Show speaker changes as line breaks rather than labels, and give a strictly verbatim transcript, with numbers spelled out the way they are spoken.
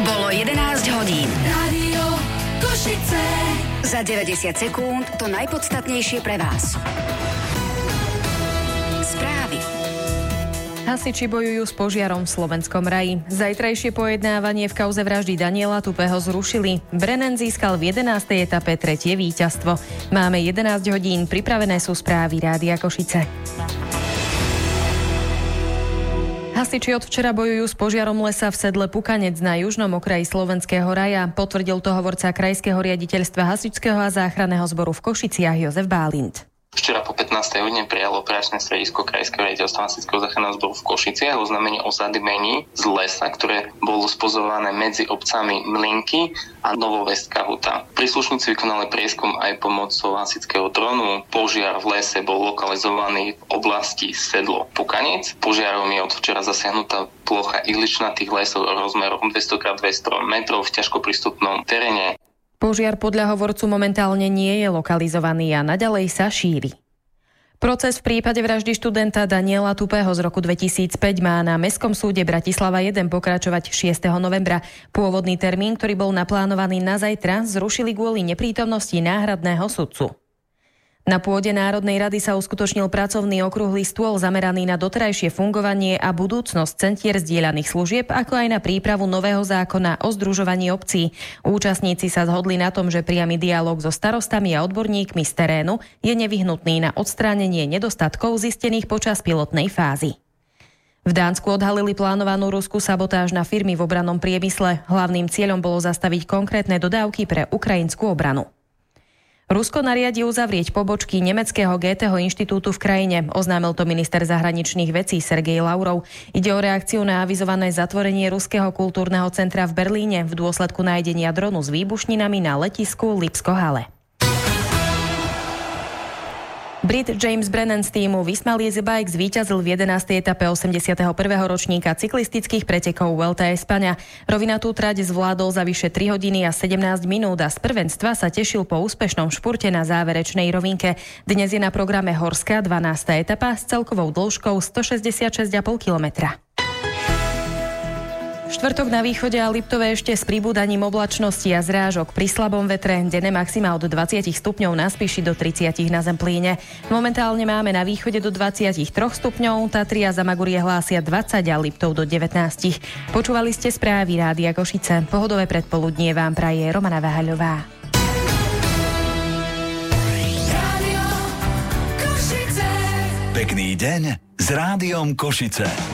Bolo jedenásť hodín.
Rádio Košice.
Za deväťdesiat sekúnd to najpodstatnejšie pre vás. Správy.
Hasiči bojujú s požiarom v Slovenskom raji. Zajtrajšie pojednávanie v kauze vraždy Daniela Tupého zrušili. Brennan získal v jedenástej etape tretie víťazstvo. Máme jedenásť hodín, pripravené sú správy Rádia Košice. Hasiči od včera bojujú s požiarom lesa v sedle Pukanec na južnom okraji Slovenského raja. Potvrdil to hovorca Krajského riaditeľstva hasičského a záchranného zboru v Košiciach Jozef Bálint.
Včera po pätnástej hodine prijalo operačné stredisko Krajského riaditeľstva hasičského záchranného zboru v Košiciach oznámenie o zadymení z lesa, ktoré bolo spozorované medzi obcami Mlynky a Novovestská Huta. Príslušníci vykonali prieskum aj pomocou hasičského dronu. Požiar v lese bol lokalizovaný v oblasti sedlo Pukanec. Požiarom je od včera zasiahnutá plocha ihličnatých lesov rozmerom dvesto krát dvesto metrov v ťažko prístupnom teréne.
Požiar podľa hovorcu momentálne nie je lokalizovaný a naďalej sa šíri. Proces v prípade vraždy študenta Daniela Tupého z roku dvetisícpäť má na Mestskom súde Bratislava jeden pokračovať šiesteho novembra. Pôvodný termín, ktorý bol naplánovaný na zajtra, zrušili kvôli neprítomnosti náhradného sudcu. Na pôde Národnej rady sa uskutočnil pracovný okrúhly stôl zameraný na doterajšie fungovanie a budúcnosť centier zdieľaných služieb, ako aj na prípravu nového zákona o združovaní obcí. Účastníci sa zhodli na tom, že priamy dialóg so starostami a odborníkmi z terénu je nevyhnutný na odstránenie nedostatkov zistených počas pilotnej fázy. V Dánsku odhalili plánovanú ruskú sabotáž na firmy v obrannom priemysle. Hlavným cieľom bolo zastaviť konkrétne dodávky pre ukrajinskú obranu. Rusko nariadi uzavrieť pobočky nemeckého Goetheho inštitútu v krajine. Oznámil to minister zahraničných vecí Sergej Lavrov. Ide o reakciu na avizované zatvorenie Ruského kultúrneho centra v Berlíne v dôsledku nájdenia dronu s výbušninami na letisku Lipsko-Halle. Brit James Brennan z týmu Visma Lease Bike zvíťazil v jedenástej etape osemdesiateho prvého ročníka cyklistických pretekov Vuelta a España. Rovinatú trať zvládol za vyše tri hodiny a sedemnásť minút a z prvenstva sa tešil po úspešnom špurte na záverečnej rovinke. Dnes je na programe horská dvanásta etapa s celkovou dĺžkou stošesťdesiatšesť celá päť kilometra. Štvrtok na východe a Liptove ešte s pribúdaním oblačnosti a zrážok pri slabom vetre, denné maxima od dvadsať stupňov na Spiši do tridsať na Zemplíne. Momentálne máme na východe do dvadsaťtri stupňov, Tatry a Zamagurie hlásia dvadsať a Liptov do devätnásť. Počúvali ste správy Rádia Košice. Pohodové predpoludnie vám praje Romana Váhaľová.
Rádio Košice.
Pekný deň s Rádiom Košice.